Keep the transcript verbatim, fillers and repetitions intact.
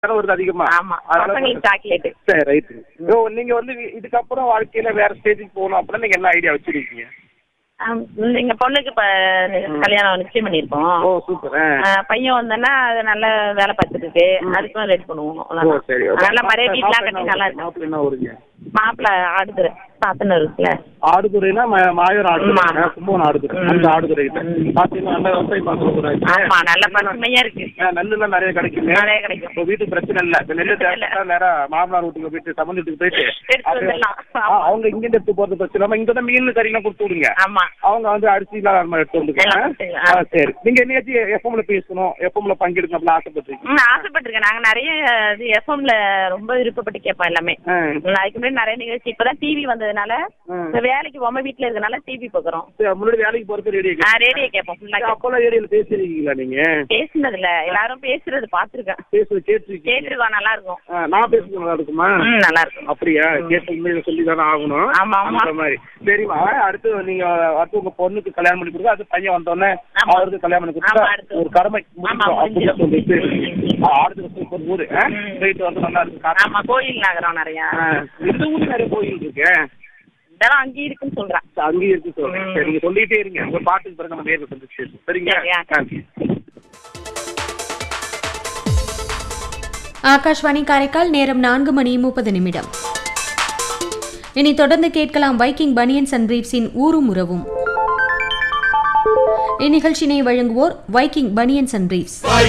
வருது அதிகமா. ஆமா, பசங்களுக்கு சாக்லேட். சரி, ரைட். நீங்க வந்து இதுக்கப்புறம் வாழ்க்கையில வேற ஸ்டேஜுக்கு போகணும் அப்படின்னா நீங்க என்ன ஐடியா வச்சிருக்கீங்க? எங்க பொண்ணுக்கு இப்ப கல்யாணம் நிச்சயம் பண்ணிருக்கோம். ஓ சூப்பர். பையன் வந்தா அது நல்ல வேலை பார்த்துட்டு இருக்கு, அதுக்கும் ரெடி பண்ணுவோம். நல்ல மறைய வீட்டுலாம் கட்டி நல்லா இருக்கு. என்ன வருங்க மாப்பிள்ள ஆடுதுறை சாத்தன இருக்குல்ல, ஆடுதுறைனா மாயூர் ஆடுதுறை, கும்பகோணம் ஆடுதுறை, அந்த ஆடுதுறை பாத்தீங்கன்னா நல்ல விவசாயம் பார்க்கக்கூடாது. ஆமா, நல்ல பசுமையா இருக்கு. நெல்லுலாம் நிறைய கிடைக்கும். நிறைய கிடைக்கும். இப்போ வீட்டுக்கு பிரச்சனை இல்ல. நெல்லு தேவை நேரம் மாமனார் வீட்டுக்கு போயிட்டு சமன் வீட்டுக்கு போயிட்டு அவங்க இங்க இருந்து எடுத்து போறது பிரச்சனை இல்லாம இங்க தான் மீன் கறிலாம் கொடுத்து விடுங்க. ஆமா, அவங்க வந்து அரிசி எல்லாம் எடுத்து வந்துருக்காங்க. சரி, நீங்க என்னையாச்சும் எஃப்எம்ல பேசணும், எஃப்எம்ல பங்கெடுக்கணும் அப்படின்னு ஆசைப்பட்டிருக்கீங்க? ஆசைப்பட்டிருக்கேன். நாங்க நிறைய எஃப்எம்ல ரொம்ப விருப்பப்பட்டு கேட்போம் எல்லாமே. அதுக்கு முன்னாடி நிறைய நிகழ்ச்சி, இப்பதான் டிவி வந்ததுனால வேலைக்கு போகாம வீட்டுல இருக்கனால டிவி பாக்குறோம். முன்னாடி வேலைக்கு போறது ரேடியோ ரேடியோ கேட்போம். அப்பெல்லாம் ரேடியோல பேசிருக்கீங்களா நீங்க? பேசுனது இல்ல, எல்லாரும் பேசுறது பாத்துருக்கேன். பேசுறது கேட்டு கேட்டுருக்கோம், நல்லா இருக்கும். நான் பேசுறது நல்லா இருக்குமா? நல்லா இருக்கும். அப்படியா? கேட்டு உண்மையில சொல்லி தானே ஆகணும். ஆமா ஆமா, அந்த மாதிரி. சரிமா, அடுத்து நீங்க அடுத்து உங்க பொண்ணுக்கு கல்யாணம் பண்ணி கொடுத்தா அது பையன் வந்தோடனே அவருக்கு கல்யாணம் பண்ணி கொடுத்தா ஒரு கடமை அப்படின்னு சொல்லிட்டு ஆடுது ஒரு ஊரு போயிட்டு வந்து நல்லா இருக்கு. ஆமா, கோயில் நகரம் நிறைய. இந்த ஊருக்கு நிறைய கோயில் இருக்கு. இதெல்லாம் அங்கேயும் இருக்குன்னு சொல்றேன். அங்கேயும் இருக்கு சொல்றேன். சரி, நீங்க சொல்லிட்டே இருங்க. உங்க பாட்டுக்கு பிறகு நம்ம நேரில் சந்திச்சு. சரிங்களா? ஆகாஷ்வாணி காரைக்கால், நேரம் நான்கு மணி முப்பது நிமிடம். இனி தொடர்ந்து கேட்கலாம் வைக்கிங் பனியன்ஸ் அண்ட் பிரீஃப்ஸின் ஊரும் உறவும். இந்நிகழ்ச்சியினை வழங்குவோர் வைக்கிங் பனியன்ஸ் அண்ட் பிரீஃப்ஸ்.